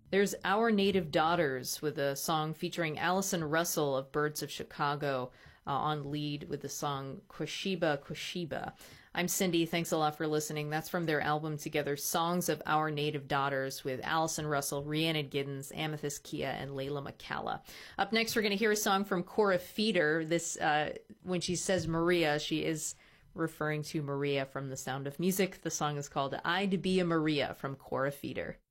There's Our Native Daughters with a song featuring Allison Russell of Birds of Chicago on lead with the song Kwashiba Kwashiba. I'm Cindy. Thanks a lot for listening. That's from their album together, Songs of Our Native Daughters, with Allison Russell, Rhiannon Giddens, Amethyst Kia, and Layla McCalla. Up next, we're going to hear a song from Cora Feeder. This, when she says Maria, she is referring to Maria from The Sound of Music. The song is called I'd Be a Maria from Cora Feeder.